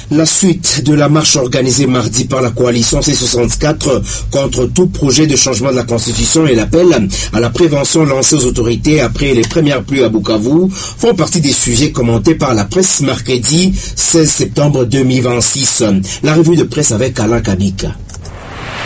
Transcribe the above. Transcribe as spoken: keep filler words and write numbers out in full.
La suite de la marche organisée mardi par la coalition C soixante-quatre contre tout projet de changement de la Constitution et l'appel à la prévention lancée aux autorités après les premières pluies à Bukavu font partie des sujets commentés par la presse mercredi seize septembre deux mille vingt-six. La revue de presse avec Alain Kabika.